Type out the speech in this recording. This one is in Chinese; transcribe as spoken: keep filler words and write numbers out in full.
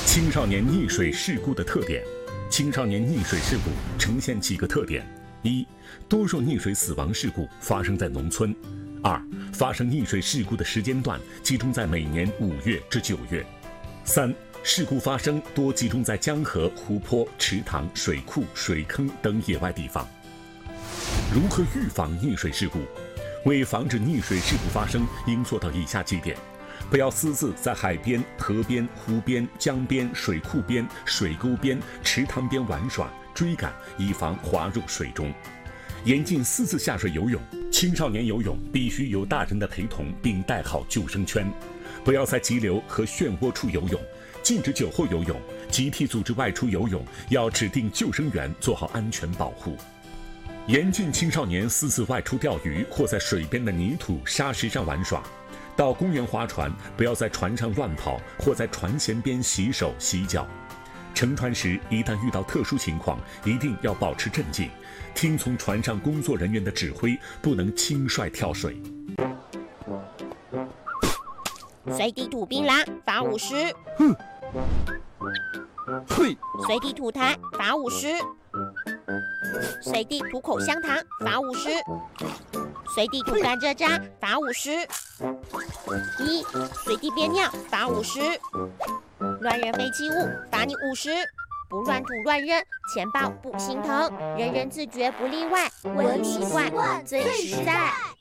青少年溺水事故的特点。青少年溺水事故呈现几个特点：一、多数溺水死亡事故发生在农村；二、发生溺水事故的时间段集中在每年五月至九月；三、事故发生多集中在江河、湖泊、池塘、水库、水坑等野外地方。如何预防溺水事故？为防止溺水事故发生，应做到以下几点：不要私自在海边、河边、湖边、江边、水库边、水沟边、池塘边玩耍、追赶，以防滑入水中。严禁私自下水游泳，青少年游泳必须有大人的陪同，并带好救生圈。不要在急流和漩涡处游泳，禁止酒后游泳。集体组织外出游泳，要指定救生员做好安全保护。严禁青少年私自外出钓鱼或在水边的泥土、沙石上玩耍。到公园划船，不要在船上乱跑或在船舷边洗手洗脚。乘船时，一旦遇到特殊情况，一定要保持镇静，听从船上工作人员的指挥，不能轻率跳水。 随地吐槟榔，罚五十。 哼，嘿， 随地吐痰，罚五十。随地吐口香糖，罚五十；随地吐甘蔗渣，罚五十；一，随地憋尿，罚五十；乱扔废弃物，罚你五十；不乱吐乱扔，钱包不心疼，人人自觉不例外，文明习惯最实在。